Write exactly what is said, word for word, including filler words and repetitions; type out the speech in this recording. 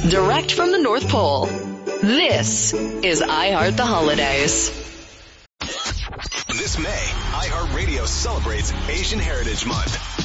direct from the North Pole. This is iHeart the Holidays. This May, iHeartRadio celebrates Asian Heritage Month.